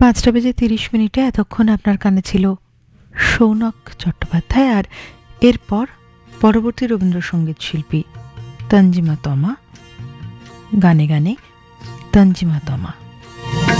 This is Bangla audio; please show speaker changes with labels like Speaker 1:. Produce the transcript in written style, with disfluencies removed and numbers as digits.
Speaker 1: 5:30 এতক্ষণ আপনার কানে ছিল সৌনক চট্টোপাধ্যায়, আর এরপর পরবর্তী রবীন্দ্রসঙ্গীত শিল্পী তঞ্জিমা তমা, গানে গানে তঞ্জিমা তমা।